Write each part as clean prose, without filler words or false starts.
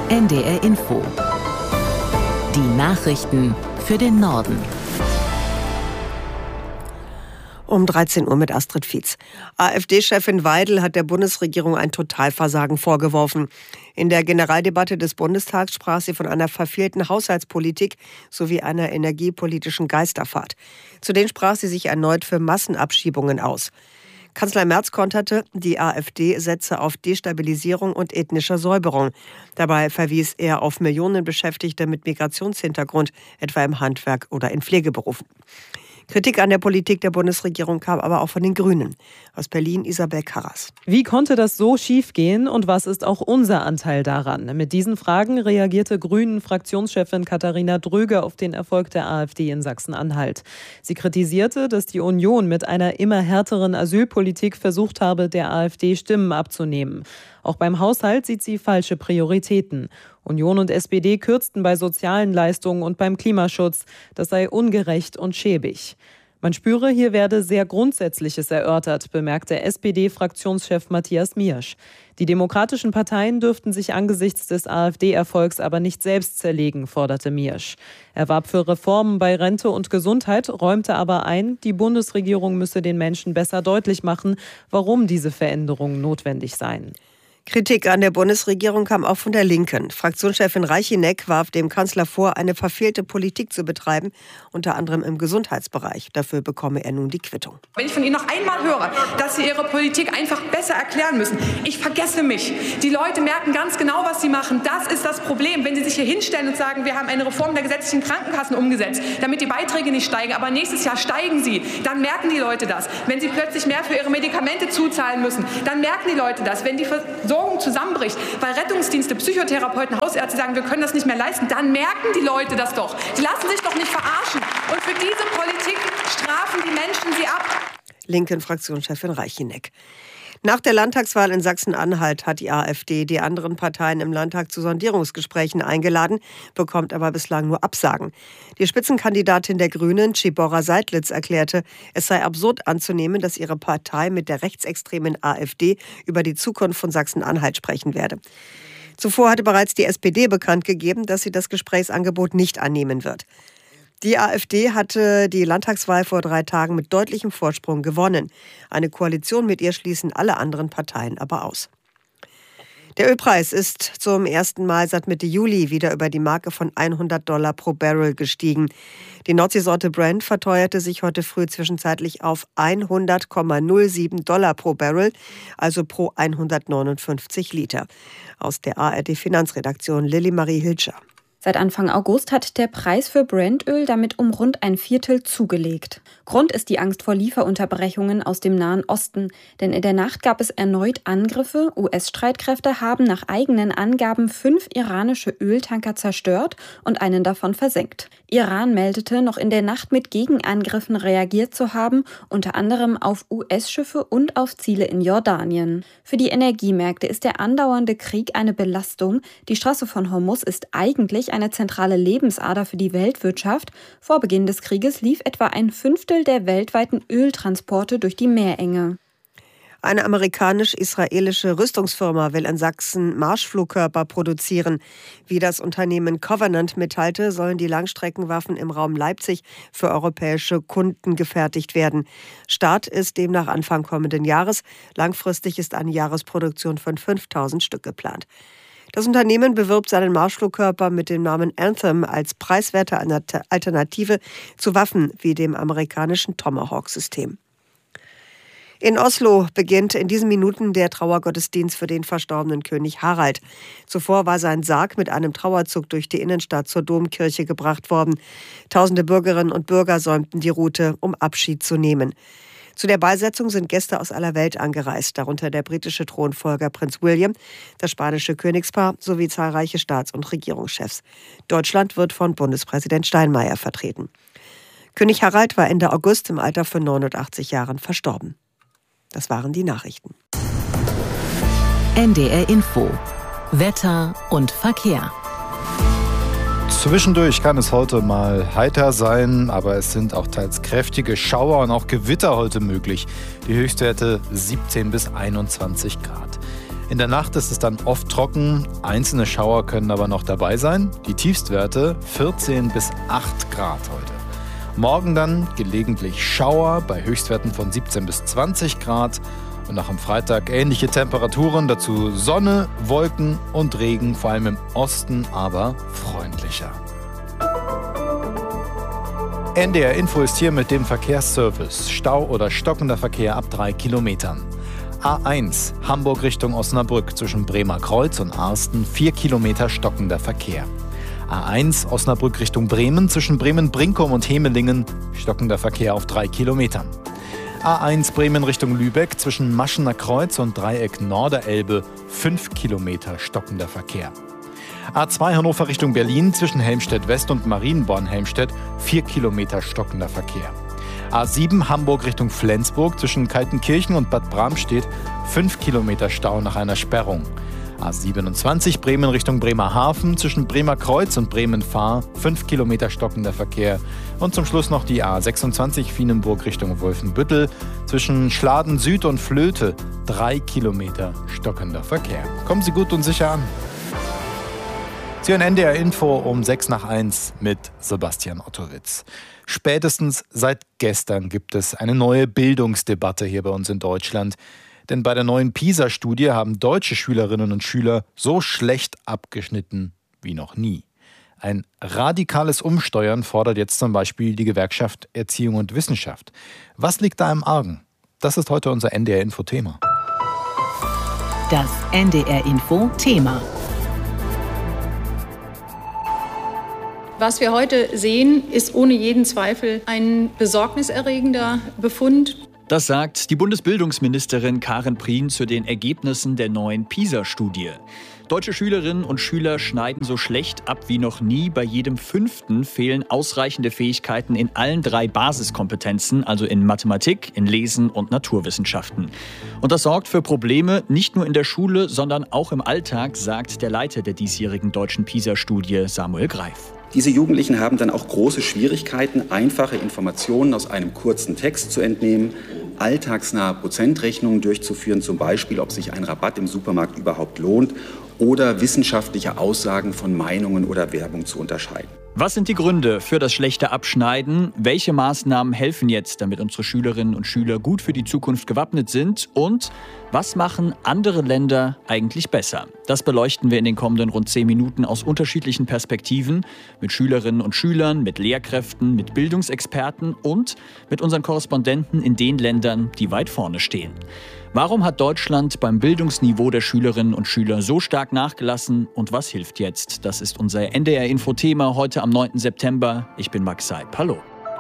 NDR Info. Die Nachrichten für den Norden. Um 13 Uhr mit Astrid Fietz. AfD-Chefin Weidel hat der Bundesregierung ein Totalversagen vorgeworfen. In der Generaldebatte des Bundestags sprach sie von einer verfehlten Haushaltspolitik sowie einer energiepolitischen Geisterfahrt. Zudem sprach sie sich erneut für Massenabschiebungen aus. Kanzler Merz konterte, die AfD setze auf Destabilisierung und ethnische Säuberung. Dabei verwies er auf Millionen Beschäftigte mit Migrationshintergrund, etwa im Handwerk oder in Pflegeberufen. Kritik an der Politik der Bundesregierung kam aber auch von den Grünen. Aus Berlin Isabel Karras. Wie konnte das so schiefgehen und was ist auch unser Anteil daran? Mit diesen Fragen reagierte Grünen-Fraktionschefin Katharina Dröge auf den Erfolg der AfD in Sachsen-Anhalt. Sie kritisierte, dass die Union mit einer immer härteren Asylpolitik versucht habe, der AfD Stimmen abzunehmen. Auch beim Haushalt sieht sie falsche Prioritäten. Union und SPD kürzten bei sozialen Leistungen und beim Klimaschutz. Das sei ungerecht und schäbig. Man spüre, hier werde sehr Grundsätzliches erörtert, bemerkte SPD-Fraktionschef Matthias Miersch. Die demokratischen Parteien dürften sich angesichts des AfD-Erfolgs aber nicht selbst zerlegen, forderte Miersch. Er warb für Reformen bei Rente und Gesundheit, räumte aber ein, die Bundesregierung müsse den Menschen besser deutlich machen, warum diese Veränderungen notwendig seien. Kritik an der Bundesregierung kam auch von der Linken. Fraktionschefin Reichineck warf dem Kanzler vor, eine verfehlte Politik zu betreiben, unter anderem im Gesundheitsbereich. Dafür bekomme er nun die Quittung. Wenn ich von Ihnen noch einmal höre, dass Sie Ihre Politik einfach besser erklären müssen, ich vergesse mich. Die Leute merken ganz genau, was Sie machen. Das ist das Problem. Wenn Sie sich hier hinstellen und sagen, wir haben eine Reform der gesetzlichen Krankenkassen umgesetzt, damit die Beiträge nicht steigen, aber nächstes Jahr steigen sie, dann merken die Leute das. Wenn Sie plötzlich mehr für Ihre Medikamente zuzahlen müssen, dann merken die Leute das. Wenn die Versorgung zusammenbricht, weil Rettungsdienste, Psychotherapeuten, Hausärzte sagen, wir können das nicht mehr leisten, dann merken die Leute das doch. Die lassen sich doch nicht verarschen. Und für diese Politik strafen die Menschen sie ab. Linken Fraktionschefin Reichineck. Nach der Landtagswahl in Sachsen-Anhalt hat die AfD die anderen Parteien im Landtag zu Sondierungsgesprächen eingeladen, bekommt aber bislang nur Absagen. Die Spitzenkandidatin der Grünen, Tschibora Seidlitz, erklärte, es sei absurd anzunehmen, dass ihre Partei mit der rechtsextremen AfD über die Zukunft von Sachsen-Anhalt sprechen werde. Zuvor hatte bereits die SPD bekannt gegeben, dass sie das Gesprächsangebot nicht annehmen wird. Die AfD hatte die Landtagswahl vor 3 Tagen mit deutlichem Vorsprung gewonnen. Eine Koalition mit ihr schließen alle anderen Parteien aber aus. Der Ölpreis ist zum ersten Mal seit Mitte Juli wieder über die Marke von $100 pro Barrel gestiegen. Die Nordseesorte Brent verteuerte sich heute früh zwischenzeitlich auf $100,07 pro Barrel, also pro 159 Liter. Aus der ARD-Finanzredaktion Lilly-Marie Hilscher. Seit Anfang August hat der Preis für Brent-Öl damit um rund ein Viertel zugelegt. Grund ist die Angst vor Lieferunterbrechungen aus dem Nahen Osten. Denn in der Nacht gab es erneut Angriffe. US-Streitkräfte haben nach eigenen Angaben 5 iranische Öltanker zerstört und einen davon versenkt. Iran meldete, noch in der Nacht mit Gegenangriffen reagiert zu haben, unter anderem auf US-Schiffe und auf Ziele in Jordanien. Für die Energiemärkte ist der andauernde Krieg eine Belastung. Die Straße von Hormuz ist eigentlich eine zentrale Lebensader für die Weltwirtschaft. Vor Beginn des Krieges lief etwa ein Fünftel der weltweiten Öltransporte durch die Meerenge. Eine amerikanisch-israelische Rüstungsfirma will in Sachsen Marschflugkörper produzieren. Wie das Unternehmen Covenant mitteilte, sollen die Langstreckenwaffen im Raum Leipzig für europäische Kunden gefertigt werden. Start ist demnach Anfang kommenden Jahres. Langfristig ist eine Jahresproduktion von 5.000 Stück geplant. Das Unternehmen bewirbt seinen Marschflugkörper mit dem Namen Anthem als preiswerte Alternative zu Waffen wie dem amerikanischen Tomahawk-System. In Oslo beginnt in diesen Minuten der Trauergottesdienst für den verstorbenen König Harald. Zuvor war sein Sarg mit einem Trauerzug durch die Innenstadt zur Domkirche gebracht worden. Tausende Bürgerinnen und Bürger säumten die Route, um Abschied zu nehmen. Zu der Beisetzung sind Gäste aus aller Welt angereist, darunter der britische Thronfolger Prinz William, das spanische Königspaar sowie zahlreiche Staats- und Regierungschefs. Deutschland wird von Bundespräsident Steinmeier vertreten. König Harald war Ende August im Alter von 89 Jahren verstorben. Das waren die Nachrichten. NDR Info. Wetter und Verkehr. Zwischendurch kann es heute mal heiter sein, aber es sind auch teils kräftige Schauer und auch Gewitter heute möglich. Die Höchstwerte 17 bis 21 Grad. In der Nacht ist es dann oft trocken, einzelne Schauer können aber noch dabei sein. Die Tiefstwerte 14 bis 8 Grad heute. Morgen dann gelegentlich Schauer bei Höchstwerten von 17 bis 20 Grad. Und nach am Freitag ähnliche Temperaturen, dazu Sonne, Wolken und Regen, vor allem im Osten, aber freundlicher. NDR Info ist hier mit dem Verkehrsservice. Stau oder stockender Verkehr ab 3 Kilometern. A1 Hamburg Richtung Osnabrück zwischen Bremer Kreuz und Arsten 4 Kilometer stockender Verkehr. A1 Osnabrück Richtung Bremen zwischen Bremen-Brinkum und Hemelingen stockender Verkehr auf 3 Kilometern. A1 Bremen Richtung Lübeck zwischen Maschener Kreuz und Dreieck Norderelbe 5 Kilometer stockender Verkehr. A2 Hannover Richtung Berlin zwischen Helmstedt-West und Marienborn-Helmstedt 4 Kilometer stockender Verkehr. A7 Hamburg Richtung Flensburg zwischen Kaltenkirchen und Bad Bramstedt 5 Kilometer Stau nach einer Sperrung. A27 Bremen Richtung Bremerhaven zwischen Bremer Kreuz und Bremen-Fahr 5 Kilometer stockender Verkehr. Und zum Schluss noch die A26 Vienenburg Richtung Wolfenbüttel zwischen Schladen Süd und Flöte 3 Kilometer stockender Verkehr. Kommen Sie gut und sicher an. Sie hören NDR Info um 6:01 mit Sebastian Ottowitz. Spätestens seit gestern gibt es eine neue Bildungsdebatte hier bei uns in Deutschland. Denn bei der neuen PISA-Studie haben deutsche Schülerinnen und Schüler so schlecht abgeschnitten wie noch nie. Ein radikales Umsteuern fordert jetzt zum Beispiel die Gewerkschaft Erziehung und Wissenschaft. Was liegt da im Argen? Das ist heute unser NDR-Info-Thema. Das NDR-Info-Thema. Was wir heute sehen, ist ohne jeden Zweifel ein besorgniserregender Befund. Das sagt die Bundesbildungsministerin Karin Prien zu den Ergebnissen der neuen PISA-Studie. Deutsche Schülerinnen und Schüler schneiden so schlecht ab wie noch nie. Bei jedem 5. fehlen ausreichende Fähigkeiten in allen 3 Basiskompetenzen, also in Mathematik, in Lesen und Naturwissenschaften. Und das sorgt für Probleme nicht nur in der Schule, sondern auch im Alltag, sagt der Leiter der diesjährigen deutschen PISA-Studie, Samuel Greif. Diese Jugendlichen haben dann auch große Schwierigkeiten, einfache Informationen aus einem kurzen Text zu entnehmen, alltagsnahe Prozentrechnungen durchzuführen, zum Beispiel, ob sich ein Rabatt im Supermarkt überhaupt lohnt, oder wissenschaftliche Aussagen von Meinungen oder Werbung zu unterscheiden. Was sind die Gründe für das schlechte Abschneiden? Welche Maßnahmen helfen jetzt, damit unsere Schülerinnen und Schüler gut für die Zukunft gewappnet sind? Und was machen andere Länder eigentlich besser? Das beleuchten wir in den kommenden rund 10 Minuten aus unterschiedlichen Perspektiven. Mit Schülerinnen und Schülern, mit Lehrkräften, mit Bildungsexperten und mit unseren Korrespondenten in den Ländern, die weit vorne stehen. Warum hat Deutschland beim Bildungsniveau der Schülerinnen und Schüler so stark nachgelassen und was hilft jetzt? Das ist unser NDR-Info-Thema heute am 9. September. Ich bin Max Seib. Hallo.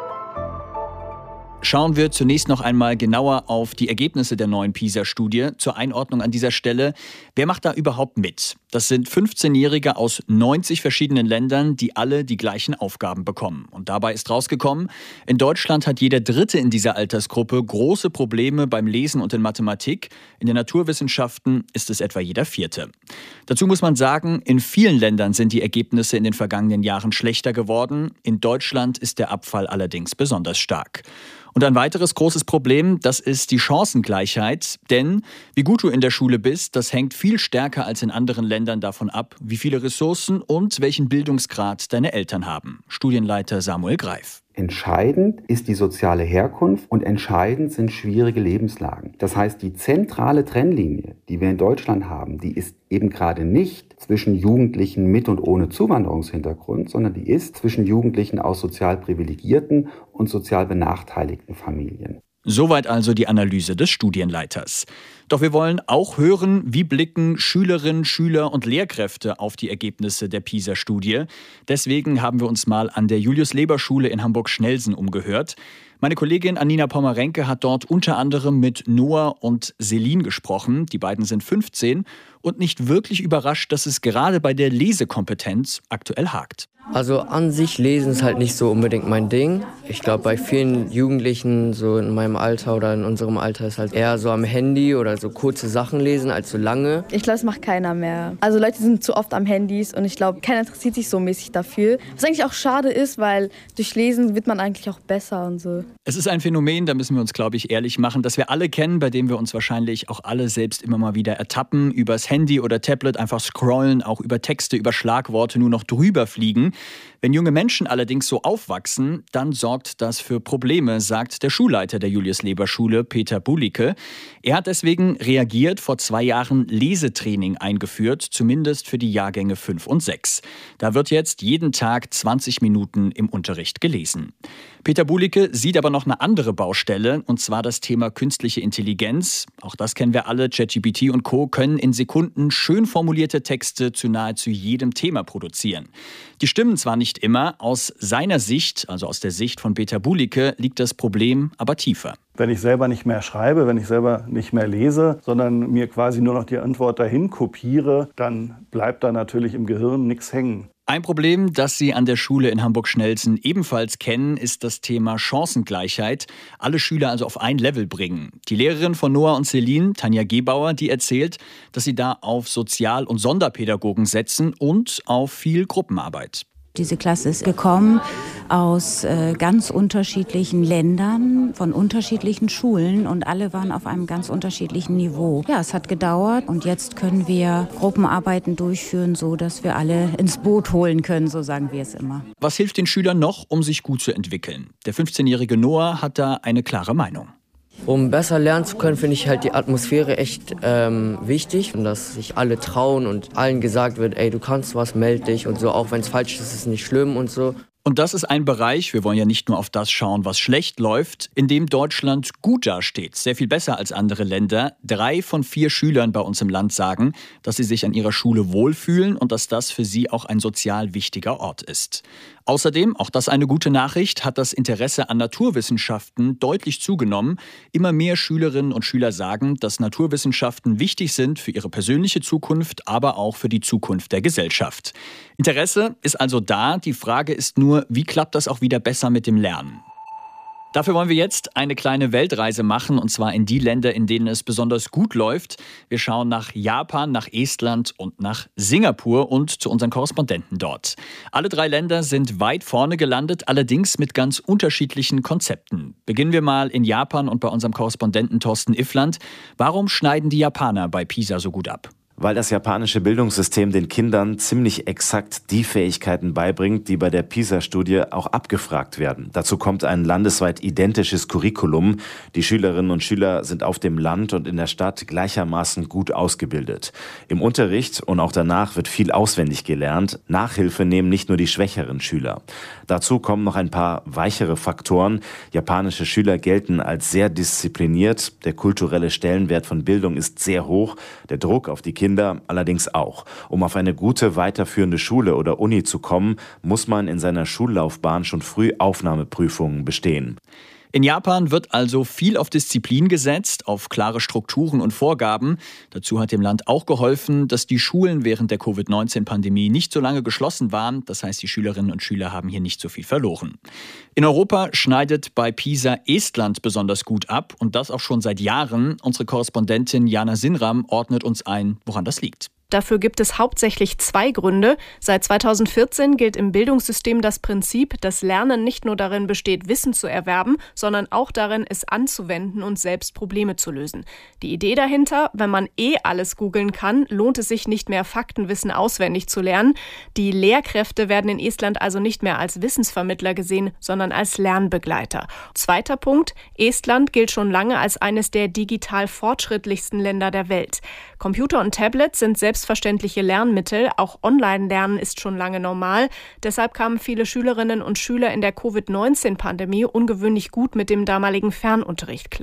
Schauen wir zunächst noch einmal genauer auf die Ergebnisse der neuen PISA-Studie. Zur Einordnung an dieser Stelle. Wer macht da überhaupt mit? Das sind 15-Jährige aus 90 verschiedenen Ländern, die alle die gleichen Aufgaben bekommen. Und dabei ist rausgekommen, in Deutschland hat jeder Dritte in dieser Altersgruppe große Probleme beim Lesen und in Mathematik. In den Naturwissenschaften ist es etwa jeder Vierte. Dazu muss man sagen, in vielen Ländern sind die Ergebnisse in den vergangenen Jahren schlechter geworden. In Deutschland ist der Abfall allerdings besonders stark. Und ein weiteres großes Problem, das ist die Chancengleichheit. Denn wie gut du in der Schule bist, das hängt viel stärker als in anderen Ländern davon ab, wie viele Ressourcen und welchen Bildungsgrad deine Eltern haben. Studienleiter Samuel Greif. Entscheidend ist die soziale Herkunft und entscheidend sind schwierige Lebenslagen. Das heißt, die zentrale Trennlinie, die wir in Deutschland haben, die ist eben gerade nicht zwischen Jugendlichen mit und ohne Zuwanderungshintergrund, sondern die ist zwischen Jugendlichen aus sozial privilegierten und sozial benachteiligten Familien. Soweit also die Analyse des Studienleiters. Doch wir wollen auch hören, wie blicken Schülerinnen, Schüler und Lehrkräfte auf die Ergebnisse der PISA-Studie. Deswegen haben wir uns mal an der Julius-Leber-Schule in Hamburg-Schnelsen umgehört. Meine Kollegin Anina Pommerenke hat dort unter anderem mit Noah und Selin gesprochen. Die beiden sind 15 und nicht wirklich überrascht, dass es gerade bei der Lesekompetenz aktuell hakt. Also an sich lesen ist halt nicht so unbedingt mein Ding. Ich glaube, bei vielen Jugendlichen so in meinem Alter oder in unserem Alter ist halt eher so am Handy oder so kurze Sachen lesen als so lange. Ich glaube, das macht keiner mehr. Also Leute sind zu oft am Handys und ich glaube, keiner interessiert sich so mäßig dafür. Was eigentlich auch schade ist, weil durch Lesen wird man eigentlich auch besser und so. Es ist ein Phänomen, da müssen wir uns, glaube ich, ehrlich machen, das wir alle kennen, bei dem wir uns wahrscheinlich auch alle selbst immer mal wieder ertappen, übers Handy oder Tablet einfach scrollen, auch über Texte, über Schlagworte nur noch drüber fliegen. Wenn junge Menschen allerdings so aufwachsen, dann sorgt das für Probleme, sagt der Schulleiter der Julius-Leber-Schule, Peter Bulicke. Er hat deswegen reagiert, vor 2 Jahren Lesetraining eingeführt, zumindest für die Jahrgänge 5 und 6. Da wird jetzt jeden Tag 20 Minuten im Unterricht gelesen. Peter Bulicke sieht aber noch eine andere Baustelle, und zwar das Thema künstliche Intelligenz. Auch das kennen wir alle. ChatGPT und Co. können in Sekunden schön formulierte Texte zu nahezu jedem Thema produzieren. Die stimmen zwar nicht immer, aus seiner Sicht, also aus der Sicht von Peter Bulicke, liegt das Problem aber tiefer. Wenn ich selber nicht mehr schreibe, wenn ich selber nicht mehr lese, sondern mir quasi nur noch die Antwort dahin kopiere, dann bleibt da natürlich im Gehirn nichts hängen. Ein Problem, das Sie an der Schule in Hamburg-Schnelsen ebenfalls kennen, ist das Thema Chancengleichheit. Alle Schüler also auf ein Level bringen. Die Lehrerin von Noah und Celine, Tanja Gebauer, die erzählt, dass sie da auf Sozial- und Sonderpädagogen setzen und auf viel Gruppenarbeit. Diese Klasse ist gekommen aus ganz unterschiedlichen Ländern, von unterschiedlichen Schulen und alle waren auf einem ganz unterschiedlichen Niveau. Ja, es hat gedauert und jetzt können wir Gruppenarbeiten durchführen, so dass wir alle ins Boot holen können, so sagen wir es immer. Was hilft den Schülern noch, um sich gut zu entwickeln? Der 15-jährige Noah hat da eine klare Meinung. Um besser lernen zu können, finde ich halt die Atmosphäre echt wichtig. Und dass sich alle trauen und allen gesagt wird, ey, du kannst was, meld dich und so. Auch wenn es falsch ist, ist es nicht schlimm und so. Und das ist ein Bereich, wir wollen ja nicht nur auf das schauen, was schlecht läuft, in dem Deutschland gut dasteht. Sehr viel besser als andere Länder. 3 von 4 Schülern bei uns im Land sagen, dass sie sich an ihrer Schule wohlfühlen und dass das für sie auch ein sozial wichtiger Ort ist. Außerdem, auch das eine gute Nachricht, hat das Interesse an Naturwissenschaften deutlich zugenommen. Immer mehr Schülerinnen und Schüler sagen, dass Naturwissenschaften wichtig sind für ihre persönliche Zukunft, aber auch für die Zukunft der Gesellschaft. Interesse ist also da. Die Frage ist nur, wie klappt das auch wieder besser mit dem Lernen? Dafür wollen wir jetzt eine kleine Weltreise machen, und zwar in die Länder, in denen es besonders gut läuft. Wir schauen nach Japan, nach Estland und nach Singapur und zu unseren Korrespondenten dort. Alle 3 Länder sind weit vorne gelandet, allerdings mit ganz unterschiedlichen Konzepten. Beginnen wir mal in Japan und bei unserem Korrespondenten Thorsten Iffland. Warum schneiden die Japaner bei PISA so gut ab? Weil das japanische Bildungssystem den Kindern ziemlich exakt die Fähigkeiten beibringt, die bei der PISA-Studie auch abgefragt werden. Dazu kommt ein landesweit identisches Curriculum. Die Schülerinnen und Schüler sind auf dem Land und in der Stadt gleichermaßen gut ausgebildet. Im Unterricht und auch danach wird viel auswendig gelernt. Nachhilfe nehmen nicht nur die schwächeren Schüler. Dazu kommen noch ein paar weichere Faktoren. Japanische Schüler gelten als sehr diszipliniert. Der kulturelle Stellenwert von Bildung ist sehr hoch. Der Druck auf die Kinder allerdings auch. Um auf eine gute weiterführende Schule oder Uni zu kommen, muss man in seiner Schullaufbahn schon früh Aufnahmeprüfungen bestehen. In Japan wird also viel auf Disziplin gesetzt, auf klare Strukturen und Vorgaben. Dazu hat dem Land auch geholfen, dass die Schulen während der Covid-19-Pandemie nicht so lange geschlossen waren. Das heißt, die Schülerinnen und Schüler haben hier nicht so viel verloren. In Europa schneidet bei PISA Estland besonders gut ab und das auch schon seit Jahren. Unsere Korrespondentin Jana Sinram ordnet uns ein, woran das liegt. Dafür gibt es hauptsächlich 2 Gründe. Seit 2014 gilt im Bildungssystem das Prinzip, dass Lernen nicht nur darin besteht, Wissen zu erwerben, sondern auch darin, es anzuwenden und selbst Probleme zu lösen. Die Idee dahinter, wenn man alles googeln kann, lohnt es sich nicht mehr, Faktenwissen auswendig zu lernen. Die Lehrkräfte werden in Estland also nicht mehr als Wissensvermittler gesehen, sondern als Lernbegleiter. 2. Punkt, Estland gilt schon lange als eines der digital fortschrittlichsten Länder der Welt. Computer und Tablets sind selbstverständliche Lernmittel, auch Online-Lernen ist schon lange normal. Deshalb kamen viele Schülerinnen und Schüler in der Covid-19-Pandemie ungewöhnlich gut mit dem damaligen Fernunterricht klar.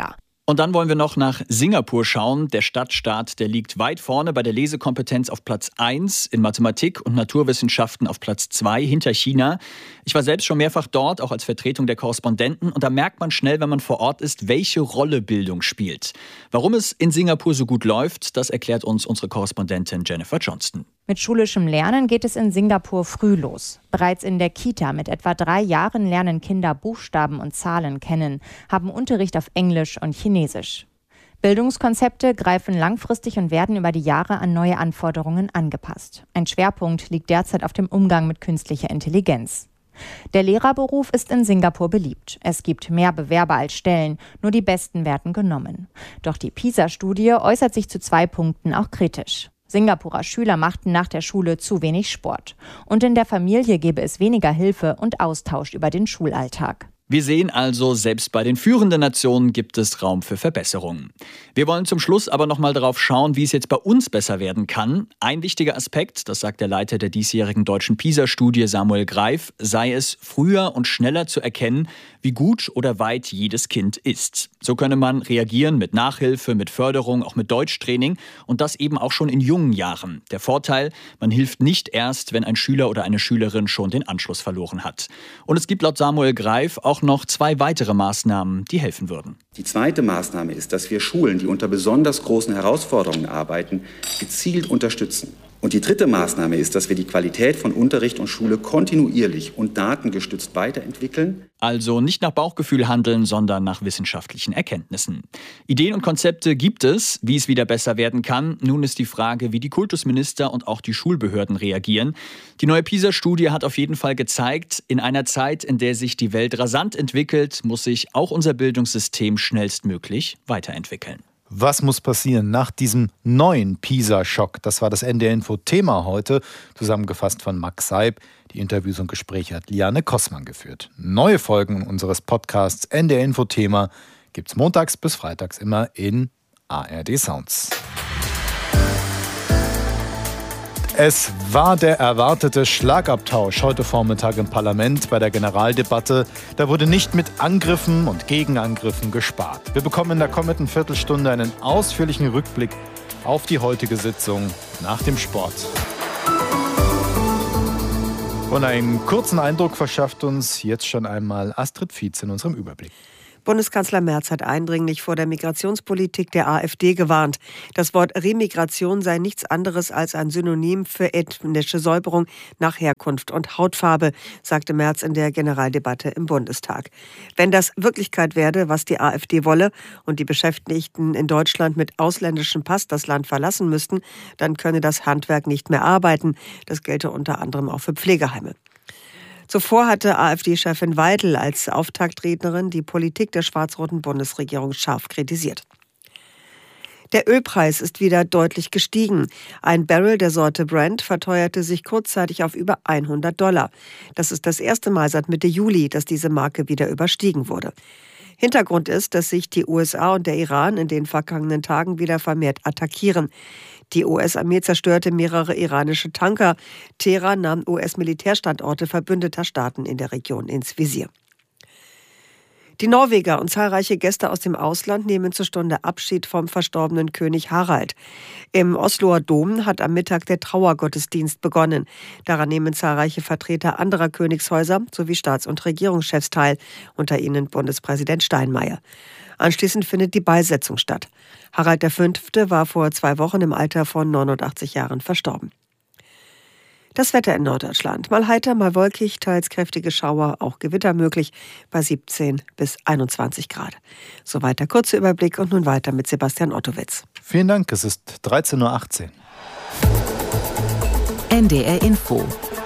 Und dann wollen wir noch nach Singapur schauen. Der Stadtstaat, der liegt weit vorne bei der Lesekompetenz auf Platz 1, in Mathematik und Naturwissenschaften auf Platz 2 hinter China. Ich war selbst schon mehrfach dort, auch als Vertretung der Korrespondenten. Und da merkt man schnell, wenn man vor Ort ist, welche Rolle Bildung spielt. Warum es in Singapur so gut läuft, das erklärt uns unsere Korrespondentin Jennifer Johnston. Mit schulischem Lernen geht es in Singapur früh los. Bereits in der Kita mit etwa 3 Jahren lernen Kinder Buchstaben und Zahlen kennen, haben Unterricht auf Englisch und Chinesisch. Bildungskonzepte greifen langfristig und werden über die Jahre an neue Anforderungen angepasst. Ein Schwerpunkt liegt derzeit auf dem Umgang mit künstlicher Intelligenz. Der Lehrerberuf ist in Singapur beliebt. Es gibt mehr Bewerber als Stellen, nur die Besten werden genommen. Doch die PISA-Studie äußert sich zu 2 Punkten auch kritisch. Singapurer Schüler machten nach der Schule zu wenig Sport. Und in der Familie gäbe es weniger Hilfe und Austausch über den Schulalltag. Wir sehen also, selbst bei den führenden Nationen gibt es Raum für Verbesserungen. Wir wollen zum Schluss aber noch mal darauf schauen, wie es jetzt bei uns besser werden kann. Ein wichtiger Aspekt, das sagt der Leiter der diesjährigen deutschen PISA-Studie Samuel Greif, sei es, früher und schneller zu erkennen, wie gut oder weit jedes Kind ist. So könne man reagieren mit Nachhilfe, mit Förderung, auch mit Deutschtraining und das eben auch schon in jungen Jahren. Der Vorteil, man hilft nicht erst, wenn ein Schüler oder eine Schülerin schon den Anschluss verloren hat. Und es gibt laut Samuel Greif auch noch 2 weitere Maßnahmen, die helfen würden. Die zweite Maßnahme ist, dass wir Schulen, die unter besonders großen Herausforderungen arbeiten, gezielt unterstützen. Und die dritte Maßnahme ist, dass wir die Qualität von Unterricht und Schule kontinuierlich und datengestützt weiterentwickeln. Also nicht nach Bauchgefühl handeln, sondern nach wissenschaftlichen Erkenntnissen. Ideen und Konzepte gibt es, wie es wieder besser werden kann. Nun ist die Frage, wie die Kultusminister und auch die Schulbehörden reagieren. Die neue PISA-Studie hat auf jeden Fall gezeigt, in einer Zeit, in der sich die Welt rasant entwickelt, muss sich auch unser Bildungssystem schnellstmöglich weiterentwickeln. Was muss passieren nach diesem neuen PISA-Schock? Das war das NDR-Info-Thema heute, zusammengefasst von Max Seib. Die Interviews und Gespräche hat Liane Kossmann geführt. Neue Folgen unseres Podcasts NDR-Info-Thema gibt es montags bis freitags immer in ARD Sounds. Es war der erwartete Schlagabtausch heute Vormittag im Parlament bei der Generaldebatte. Da wurde nicht mit Angriffen und Gegenangriffen gespart. Wir bekommen in der kommenden Viertelstunde einen ausführlichen Rückblick auf die heutige Sitzung nach dem Sport. Und einen kurzen Eindruck verschafft uns jetzt schon einmal Astrid Fietz in unserem Überblick. Bundeskanzler Merz hat eindringlich vor der Migrationspolitik der AfD gewarnt. Das Wort Remigration sei nichts anderes als ein Synonym für ethnische Säuberung nach Herkunft und Hautfarbe, sagte Merz in der Generaldebatte im Bundestag. Wenn das Wirklichkeit werde, was die AfD wolle und die Beschäftigten in Deutschland mit ausländischem Pass das Land verlassen müssten, dann könne das Handwerk nicht mehr arbeiten. Das gelte unter anderem auch für Pflegeheime. Zuvor hatte AfD-Chefin Weidel als Auftaktrednerin die Politik der schwarz-roten Bundesregierung scharf kritisiert. Der Ölpreis ist wieder deutlich gestiegen. Ein Barrel der Sorte Brent verteuerte sich kurzzeitig auf über $100. Das ist das erste Mal seit Mitte Juli, dass diese Marke wieder überstiegen wurde. Hintergrund ist, dass sich die USA und der Iran in den vergangenen Tagen wieder vermehrt attackieren. Die US-Armee zerstörte mehrere iranische Tanker. Teheran nahm US-Militärstandorte verbündeter Staaten in der Region ins Visier. Die Norweger und zahlreiche Gäste aus dem Ausland nehmen zur Stunde Abschied vom verstorbenen König Harald. Im Osloer Dom hat am Mittag der Trauergottesdienst begonnen. Daran nehmen zahlreiche Vertreter anderer Königshäuser sowie Staats- und Regierungschefs teil, unter ihnen Bundespräsident Steinmeier. Anschließend findet die Beisetzung statt. Harald V. war vor 2 Wochen im Alter von 89 Jahren verstorben. Das Wetter in Norddeutschland. Mal heiter, mal wolkig, teils kräftige Schauer, auch Gewitter möglich bei 17 bis 21 Grad. Soweit der kurze Überblick und nun weiter mit Sebastian Ottowitz. Vielen Dank, es ist 13.18 Uhr. NDR Info.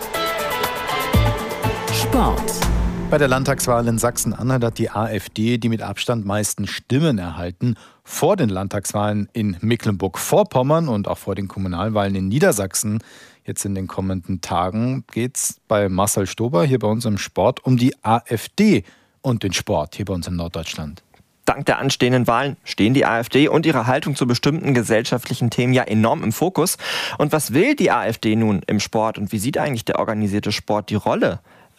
Sport. Bei der Landtagswahl in Sachsen-Anhalt hat die AfD die mit Abstand meisten Stimmen erhalten. Vor den Landtagswahlen in Mecklenburg-Vorpommern und auch vor den Kommunalwahlen in Niedersachsen. Jetzt in den kommenden Tagen geht es bei Marcel Stober hier bei uns im Sport um die AfD und den Sport hier bei uns in Norddeutschland. Dank der anstehenden Wahlen stehen die AfD und ihre Haltung zu bestimmten gesellschaftlichen Themen ja enorm im Fokus. Und was will die AfD nun im Sport und wie sieht eigentlich der organisierte Sport die Rolle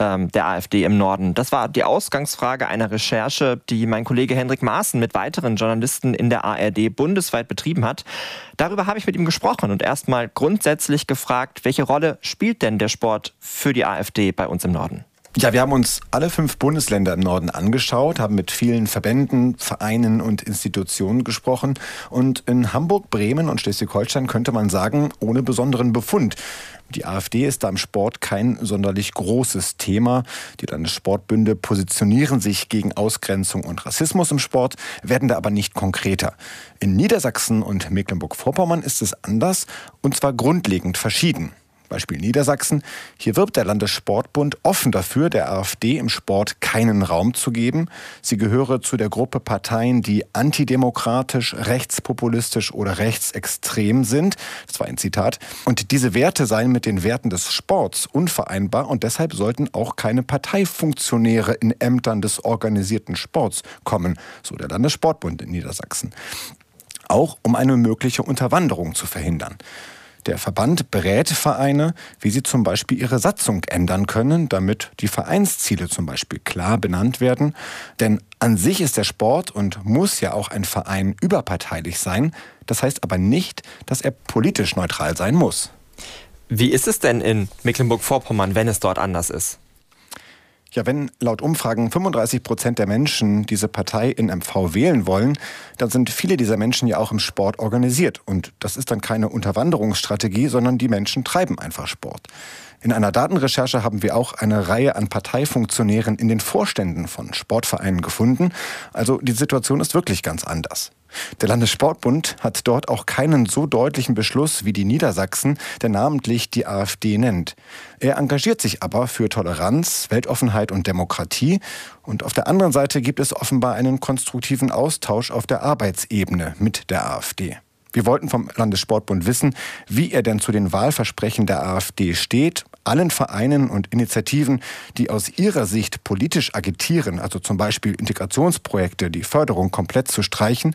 der AfD im Norden? Das war die Ausgangsfrage einer Recherche, die mein Kollege Hendrik Maaßen mit weiteren Journalisten in der ARD bundesweit betrieben hat. Darüber habe ich mit ihm gesprochen und erstmal grundsätzlich gefragt, welche Rolle spielt denn der Sport für die AfD bei uns im Norden? Ja, wir haben uns alle 5 Bundesländer im Norden angeschaut, haben mit vielen Verbänden, Vereinen und Institutionen gesprochen. Und in Hamburg, Bremen und Schleswig-Holstein könnte man sagen, ohne besonderen Befund. Die AfD ist da im Sport kein sonderlich großes Thema. Die Landessportbünde positionieren sich gegen Ausgrenzung und Rassismus im Sport, werden da aber nicht konkreter. In Niedersachsen und Mecklenburg-Vorpommern ist es anders, und zwar grundlegend verschieden. Beispiel Niedersachsen. Hier wirbt der Landessportbund offen dafür, der AfD im Sport keinen Raum zu geben. Sie gehöre zu der Gruppe Parteien, die antidemokratisch, rechtspopulistisch oder rechtsextrem sind. Das war ein Zitat. Und diese Werte seien mit den Werten des Sports unvereinbar und deshalb sollten auch keine Parteifunktionäre in Ämtern des organisierten Sports kommen, so der Landessportbund in Niedersachsen. Auch um eine mögliche Unterwanderung zu verhindern. Der Verband berät Vereine, wie sie zum Beispiel ihre Satzung ändern können, damit die Vereinsziele zum Beispiel klar benannt werden. Denn an sich ist der Sport und muss ja auch ein Verein überparteilich sein. Das heißt aber nicht, dass er politisch neutral sein muss. Wie ist es denn in Mecklenburg-Vorpommern, wenn es dort anders ist? Ja, wenn laut Umfragen 35% der Menschen diese Partei in MV wählen wollen, dann sind viele dieser Menschen ja auch im Sport organisiert. Und das ist dann keine Unterwanderungsstrategie, sondern die Menschen treiben einfach Sport. In einer Datenrecherche haben wir auch eine Reihe an Parteifunktionären in den Vorständen von Sportvereinen gefunden. Also die Situation ist wirklich ganz anders. Der Landessportbund hat dort auch keinen so deutlichen Beschluss wie die Niedersachsen, der namentlich die AfD nennt. Er engagiert sich aber für Toleranz, Weltoffenheit und Demokratie. Und auf der anderen Seite gibt es offenbar einen konstruktiven Austausch auf der Arbeitsebene mit der AfD. Wir wollten vom Landessportbund wissen, wie er denn zu den Wahlversprechen der AfD steht, allen Vereinen und Initiativen, die aus ihrer Sicht politisch agitieren, also zum Beispiel Integrationsprojekte, die Förderung komplett zu streichen.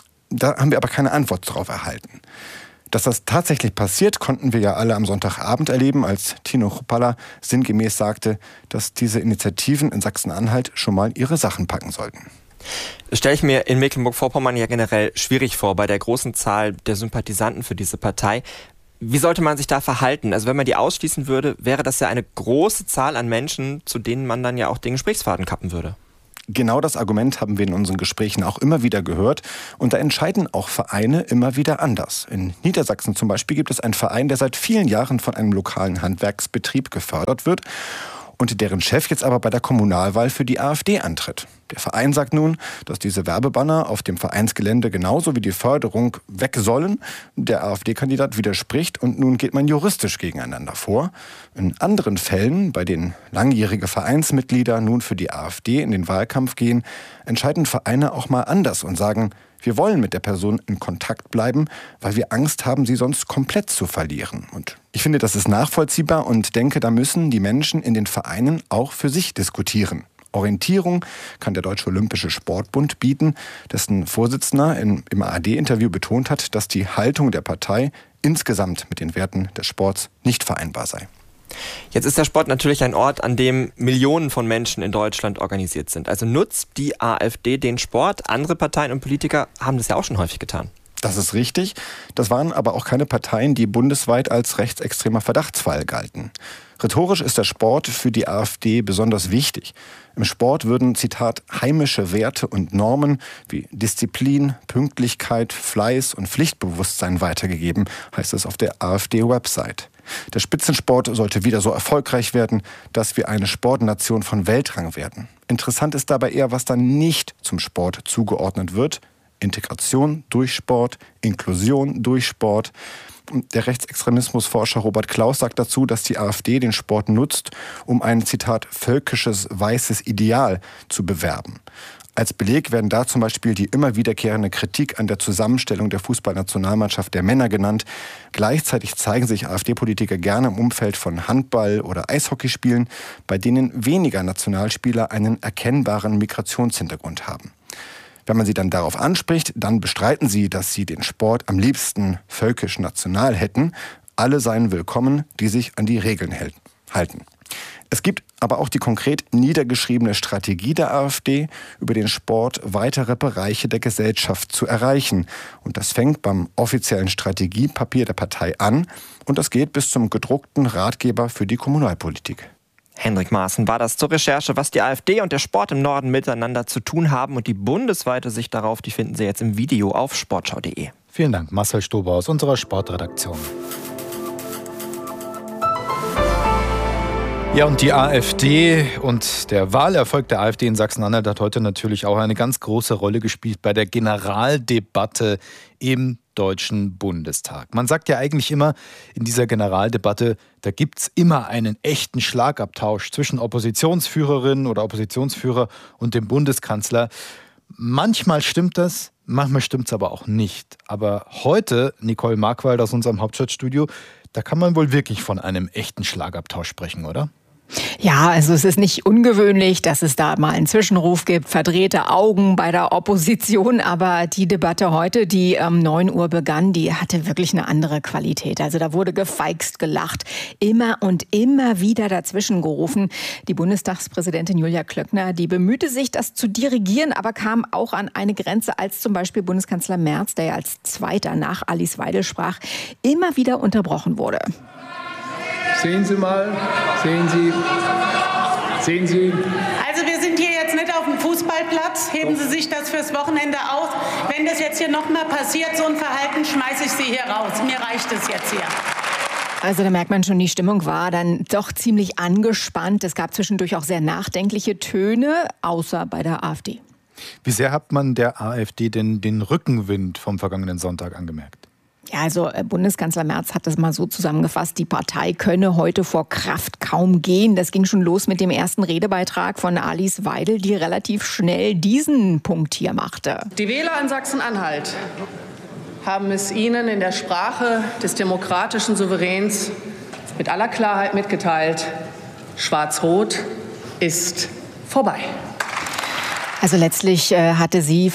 Da haben wir aber keine Antwort darauf erhalten. Dass das tatsächlich passiert, konnten wir ja alle am Sonntagabend erleben, als Tino Chrupalla sinngemäß sagte, dass diese Initiativen in Sachsen-Anhalt schon mal ihre Sachen packen sollten. Das stelle ich mir in Mecklenburg-Vorpommern ja generell schwierig vor, bei der großen Zahl der Sympathisanten für diese Partei. Wie sollte man sich da verhalten? Also wenn man die ausschließen würde, wäre das ja eine große Zahl an Menschen, zu denen man dann ja auch den Gesprächsfaden kappen würde. Genau das Argument haben wir in unseren Gesprächen auch immer wieder gehört. Und da entscheiden auch Vereine immer wieder anders. In Niedersachsen zum Beispiel gibt es einen Verein, der seit vielen Jahren von einem lokalen Handwerksbetrieb gefördert wird und deren Chef jetzt aber bei der Kommunalwahl für die AfD antritt. Der Verein sagt nun, dass diese Werbebanner auf dem Vereinsgelände genauso wie die Förderung weg sollen. Der AfD-Kandidat widerspricht und nun geht man juristisch gegeneinander vor. In anderen Fällen, bei denen langjährige Vereinsmitglieder nun für die AfD in den Wahlkampf gehen, entscheiden Vereine auch mal anders und sagen, wir wollen mit der Person in Kontakt bleiben, weil wir Angst haben, sie sonst komplett zu verlieren. Und ich finde, das ist nachvollziehbar und denke, da müssen die Menschen in den Vereinen auch für sich diskutieren. Orientierung kann der Deutsche Olympische Sportbund bieten, dessen Vorsitzender im ARD-Interview betont hat, dass die Haltung der Partei insgesamt mit den Werten des Sports nicht vereinbar sei. Jetzt ist der Sport natürlich ein Ort, an dem Millionen von Menschen in Deutschland organisiert sind. Also nutzt die AfD den Sport? Andere Parteien und Politiker haben das ja auch schon häufig getan. Das ist richtig. Das waren aber auch keine Parteien, die bundesweit als rechtsextremer Verdachtsfall galten. Rhetorisch ist der Sport für die AfD besonders wichtig. Im Sport würden, Zitat, heimische Werte und Normen wie Disziplin, Pünktlichkeit, Fleiß und Pflichtbewusstsein weitergegeben, heißt es auf der AfD-Website. Der Spitzensport sollte wieder so erfolgreich werden, dass wir eine Sportnation von Weltrang werden. Interessant ist dabei eher, was dann nicht zum Sport zugeordnet wird. Integration durch Sport, Inklusion durch Sport. Der Rechtsextremismusforscher Robert Klaus sagt dazu, dass die AfD den Sport nutzt, um ein, Zitat, völkisches, weißes Ideal zu bewerben. Als Beleg werden da zum Beispiel die immer wiederkehrende Kritik an der Zusammenstellung der Fußballnationalmannschaft der Männer genannt. Gleichzeitig zeigen sich AfD-Politiker gerne im Umfeld von Handball- oder Eishockeyspielen, bei denen weniger Nationalspieler einen erkennbaren Migrationshintergrund haben. Wenn man sie dann darauf anspricht, dann bestreiten sie, dass sie den Sport am liebsten völkisch-national hätten. Alle seien willkommen, die sich an die Regeln halten. Es gibt aber auch die konkret niedergeschriebene Strategie der AfD, über den Sport weitere Bereiche der Gesellschaft zu erreichen. Und das fängt beim offiziellen Strategiepapier der Partei an und das geht bis zum gedruckten Ratgeber für die Kommunalpolitik. Hendrik Maaßen war das zur Recherche, was die AfD und der Sport im Norden miteinander zu tun haben. Und die bundesweite Sicht darauf, die finden Sie jetzt im Video auf sportschau.de. Vielen Dank, Marcel Stober aus unserer Sportredaktion. Ja, und die AfD und der Wahlerfolg der AfD in Sachsen-Anhalt hat heute natürlich auch eine ganz große Rolle gespielt bei der Generaldebatte im Deutschen Bundestag. Man sagt ja eigentlich immer in dieser Generaldebatte, da gibt es immer einen echten Schlagabtausch zwischen Oppositionsführerinnen oder Oppositionsführer und dem Bundeskanzler. Manchmal stimmt das, manchmal stimmt es aber auch nicht. Aber heute, Nicole Markwald aus unserem Hauptstadtstudio, da kann man wohl wirklich von einem echten Schlagabtausch sprechen, oder? Ja, also es ist nicht ungewöhnlich, dass es da mal einen Zwischenruf gibt, verdrehte Augen bei der Opposition. Aber die Debatte heute, die um 9 Uhr begann, die hatte wirklich eine andere Qualität. Also da wurde gefeixt gelacht, immer und immer wieder dazwischen gerufen. Die Bundestagspräsidentin Julia Klöckner, die bemühte sich, das zu dirigieren, aber kam auch an eine Grenze, als zum Beispiel Bundeskanzler Merz, der ja als Zweiter nach Alice Weidel sprach, immer wieder unterbrochen wurde. Sehen Sie mal, sehen Sie. Also wir sind hier jetzt nicht auf dem Fußballplatz. Heben Sie sich das fürs Wochenende aus. Wenn das jetzt hier nochmal passiert, so ein Verhalten, schmeiße ich Sie hier raus. Mir reicht es jetzt hier. Also da merkt man schon, die Stimmung war dann doch ziemlich angespannt. Es gab zwischendurch auch sehr nachdenkliche Töne, außer bei der AfD. Wie sehr hat man der AfD denn den Rückenwind vom vergangenen Sonntag angemerkt? Ja, also Bundeskanzler Merz hat das mal so zusammengefasst, die Partei könne heute vor Kraft kaum gehen. Das ging schon los mit dem ersten Redebeitrag von Alice Weidel, die relativ schnell diesen Punkt hier machte. Die Wähler in Sachsen-Anhalt haben es Ihnen in der Sprache des demokratischen Souveräns mit aller Klarheit mitgeteilt. Schwarz-Rot ist vorbei. Also letztlich hatte sie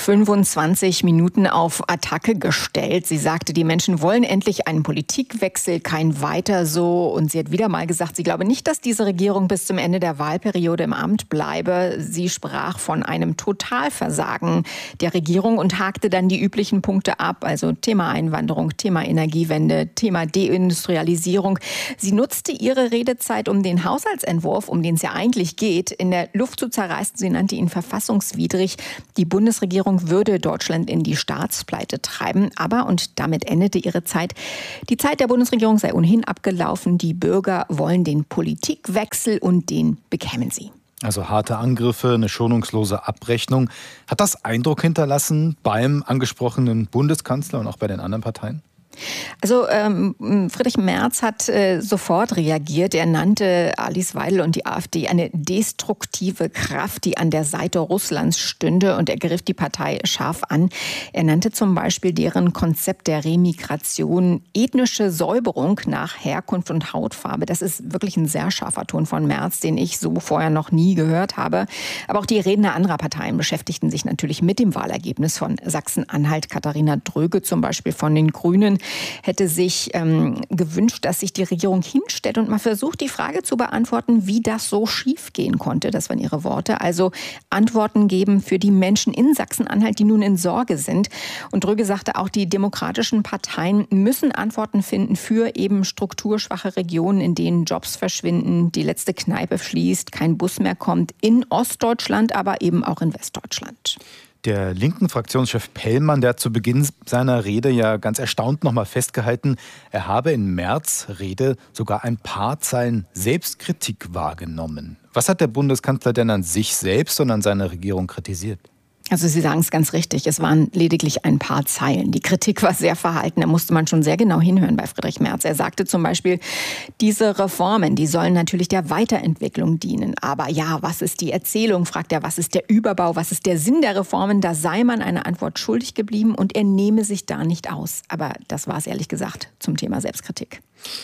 25 Minuten auf Attacke gestellt. Sie sagte, die Menschen wollen endlich einen Politikwechsel, kein Weiter so. Und sie hat wieder mal gesagt, sie glaube nicht, dass diese Regierung bis zum Ende der Wahlperiode im Amt bleibe. Sie sprach von einem Totalversagen der Regierung und hakte dann die üblichen Punkte ab. Also Thema Einwanderung, Thema Energiewende, Thema Deindustrialisierung. Sie nutzte ihre Redezeit, um den Haushaltsentwurf, um den es ja eigentlich geht, in der Luft zu zerreißen. Sie nannte ihn verfassungswidrig. Die Bundesregierung würde Deutschland in die Staatspleite treiben. Aber, und damit endete ihre Zeit, die Zeit der Bundesregierung sei ohnehin abgelaufen. Die Bürger wollen den Politikwechsel und den bekämen sie. Also harte Angriffe, eine schonungslose Abrechnung. Hat das Eindruck hinterlassen beim angesprochenen Bundeskanzler und auch bei den anderen Parteien? Also Friedrich Merz hat sofort reagiert. Er nannte Alice Weidel und die AfD eine destruktive Kraft, die an der Seite Russlands stünde, und er griff die Partei scharf an. Er nannte zum Beispiel deren Konzept der Remigration ethnische Säuberung nach Herkunft und Hautfarbe. Das ist wirklich ein sehr scharfer Ton von Merz, den ich so vorher noch nie gehört habe. Aber auch die Redner anderer Parteien beschäftigten sich natürlich mit dem Wahlergebnis von Sachsen-Anhalt. Katharina Dröge zum Beispiel von den Grünen hätte sich gewünscht, dass sich die Regierung hinstellt und mal versucht, die Frage zu beantworten, wie das so schief gehen konnte. Das waren ihre Worte. Also Antworten geben für die Menschen in Sachsen-Anhalt, die nun in Sorge sind. Und Dröge sagte auch, die demokratischen Parteien müssen Antworten finden für eben strukturschwache Regionen, in denen Jobs verschwinden, die letzte Kneipe schließt, kein Bus mehr kommt, in Ostdeutschland, aber eben auch in Westdeutschland. Der linken Fraktionschef Pellmann, der hat zu Beginn seiner Rede ja ganz erstaunt nochmal festgehalten, er habe in Merz' Rede sogar ein paar Zeilen Selbstkritik wahrgenommen. Was hat der Bundeskanzler denn an sich selbst und an seiner Regierung kritisiert? Also Sie sagen es ganz richtig, es waren lediglich ein paar Zeilen. Die Kritik war sehr verhalten, da musste man schon sehr genau hinhören bei Friedrich Merz. Er sagte zum Beispiel, diese Reformen, die sollen natürlich der Weiterentwicklung dienen. Aber ja, was ist die Erzählung, fragt er, was ist der Überbau, was ist der Sinn der Reformen? Da sei man eine Antwort schuldig geblieben und er nehme sich da nicht aus. Aber das war es ehrlich gesagt zum Thema Selbstkritik.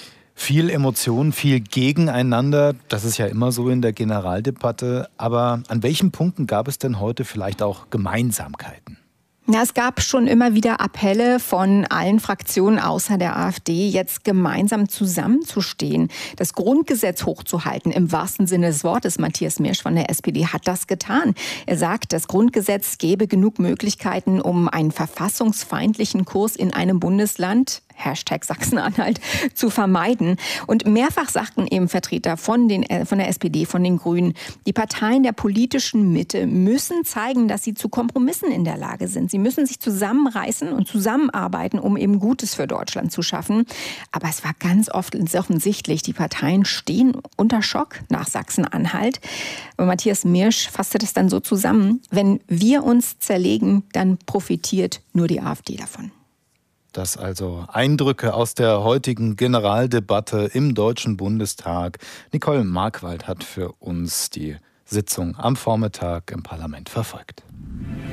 Viel Emotion, viel Gegeneinander, das ist ja immer so in der Generaldebatte. Aber an welchen Punkten gab es denn heute vielleicht auch Gemeinsamkeiten? Ja, es gab schon immer wieder Appelle von allen Fraktionen außer der AfD, jetzt gemeinsam zusammenzustehen, das Grundgesetz hochzuhalten, im wahrsten Sinne des Wortes. Matthias Mirsch von der SPD hat das getan. Er sagt, das Grundgesetz gebe genug Möglichkeiten, um einen verfassungsfeindlichen Kurs in einem Bundesland, Hashtag Sachsen-Anhalt, zu vermeiden. Und mehrfach sagten eben Vertreter von der SPD, von den Grünen, die Parteien der politischen Mitte müssen zeigen, dass sie zu Kompromissen in der Lage sind. Sie müssen sich zusammenreißen und zusammenarbeiten, um eben Gutes für Deutschland zu schaffen. Aber es war ganz oft offensichtlich, die Parteien stehen unter Schock nach Sachsen-Anhalt. Matthias Mirsch fasste das dann so zusammen: Wenn wir uns zerlegen, dann profitiert nur die AfD davon. Das also Eindrücke aus der heutigen Generaldebatte im Deutschen Bundestag. Nicole Markwald hat für uns die Sitzung am Vormittag im Parlament verfolgt.